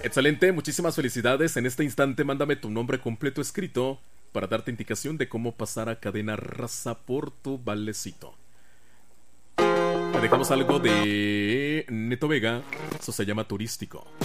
Excelente, muchísimas felicidades. En este instante mándame tu nombre completo escrito para darte indicación de cómo pasar a cadena raza por tu valecito. Le dejamos algo de Neto Vega, eso se llama Turístico.